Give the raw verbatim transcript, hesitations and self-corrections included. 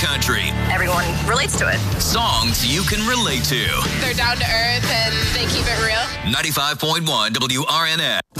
country. Everyone relates to it. Songs you can relate to. They're down to earth and they keep it real. ninety-five point one W R N S.